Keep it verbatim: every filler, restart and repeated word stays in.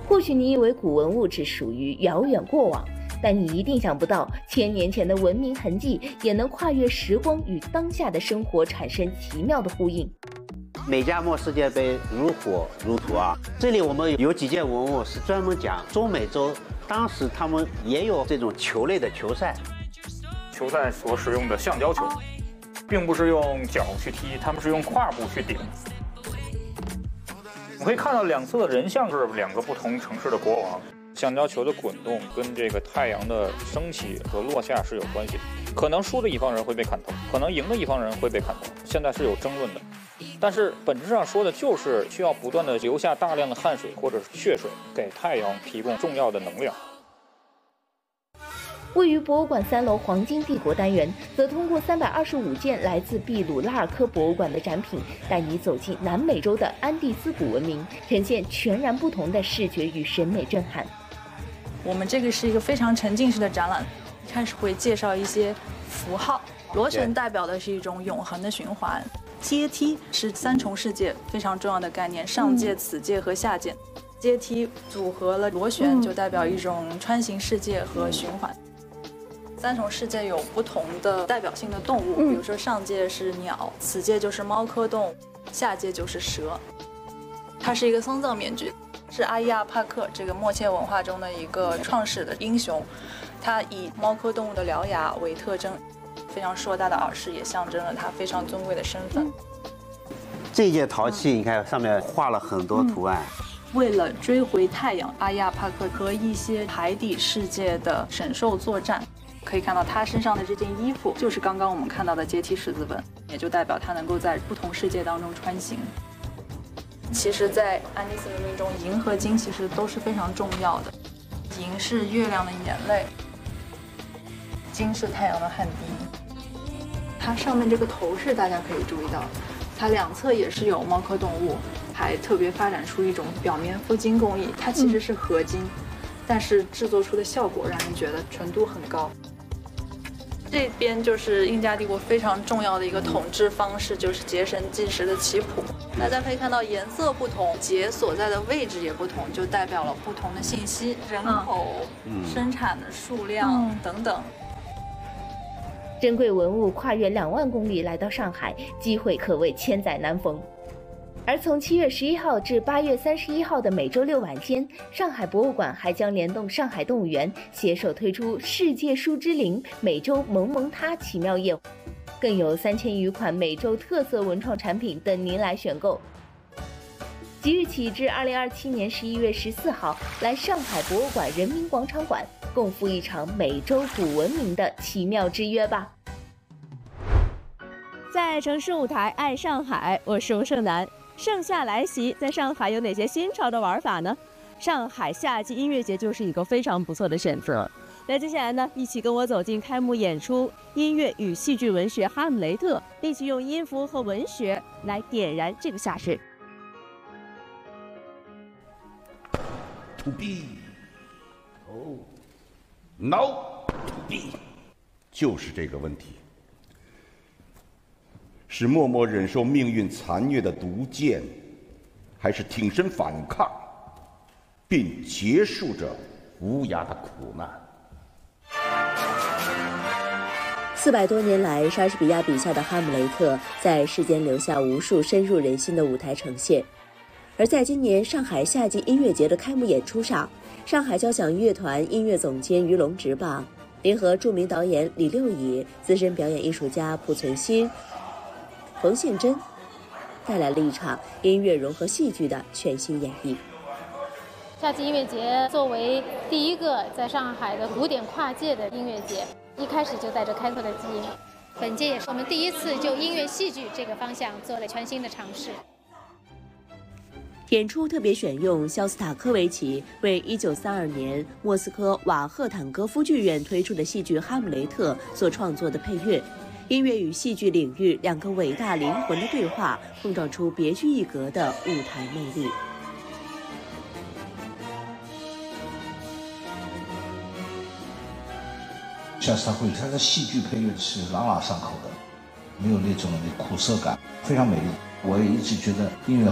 或许你以为古文物只属于遥远过往，但你一定想不到，千年前的文明痕迹也能跨越时光，与当下的生活产生奇妙的呼应。 美加墨世界杯如火如荼啊！这里我们有几件文物是专门讲中美洲，当时他们也有这种球类的球赛。 球赛所使用的橡胶球，并不是用脚去踢，他们是用胯部去顶。我们可以看到两侧的人像是两个不同城市的国王。橡胶球的滚动跟这个太阳的升起和落下是有关系的，可能输的一方人会被砍头，可能赢的一方人会被砍头，现在是有争论的。但是本质上说的就是需要不断的流下大量的汗水或者是血水，给太阳提供重要的能量。 位于博物馆三楼黄金帝国单元，则通过三百二十五件来自秘鲁拉尔科博物馆的展品，带你走进南美洲的安第斯古文明，呈现全然不同的视觉与审美震撼。 我们这个是一个非常沉浸式的展览，一开始会介绍一些符号，螺旋代表的是一种永恒的循环，阶梯是三重世界非常重要的概念，上界、此界和下界。阶梯组合了螺旋，就代表一种穿行世界和循环。三重世界有不同的代表性的动物，比如说上界是鸟，此界就是猫科动物，下界就是蛇。它是一个松藏面具，是阿伊亚帕克这个默切文化中的一个创始的英雄，他以猫科动物的獠牙为特征，非常硕大的耳饰也象征了他非常尊贵的身份。 这件陶器你看上面画了很多图案。 嗯，为了追回太阳，阿伊亚帕克和一些海底世界的神兽作战。可以看到他身上的这件衣服就是刚刚我们看到的阶梯十字纹，也就代表他能够在不同世界当中穿行。其实在安第斯文明中，银和金其实都是非常重要的。银是月亮的眼泪，金是太阳的汗滴。它上面这个头饰大家可以注意到，它两侧也是有猫科动物，还特别发展出一种表面覆金工艺，它其实是合金，但是制作出的效果让人觉得纯度很高。这边就是印加帝国非常重要的一个统治方式，就是结绳记时的棋谱。大家可以看到颜色不同，节所在的位置也不同，就代表了不同的信息，人口、嗯、生产的数量、嗯、等等。 珍贵文物跨越两万公里来到上海，机会可谓千载难逢。而从七月十一号至八月三十一号的每周六晚间，上海博物馆还将联动上海动物园，携手推出世界树之林美洲萌萌哒奇妙夜，更有三千余款美洲特色文创产品等您来选购。即日起至二零二七年十一月十四号，来上海博物馆人民广场馆，共赴一场美洲古文明的奇妙之约吧。 在城市舞台爱上海，我是吴胜男。盛夏来袭，在上海有哪些新潮的玩法呢？上海夏季音乐节就是一个非常不错的选择。那接下来呢，一起跟我走进开幕演出《音乐与戏剧文学哈姆雷特》，一起用音符和文学来点燃这个夏日。 To be, oh, no, to be， 就是这个问题。是默默忍受命运残虐的毒箭，还是挺身反抗，并结束着无涯的苦难？ 四百多年来，莎士比亚笔下的哈姆雷特在世间留下无数深入人心的舞台呈现。而在今年上海夏季音乐节的开幕演出上，上海交响乐团音乐总监于龙直棒联合著名导演李六乙、资深表演艺术家濮存昕、冯宪珍，带来了一场音乐融合戏剧的全新演绎。 夏季音乐节作为第一个在上海的古典跨界的音乐节，一开始就带着开拓的基因。本届也是我们第一次就音乐戏剧这个方向做了全新的尝试。 演出特别选用肖斯塔科维奇为一九三二年莫斯科瓦赫坦戈夫剧院推出的戏剧《哈姆雷特》所创作的配乐。音乐与戏剧领域两个伟大灵魂的对话，碰撞出别具一格的舞台魅力。 肖斯塔科维奇他的戏剧配乐是朗朗上口的，没有那种苦涩感，非常美丽。我也一直觉得音乐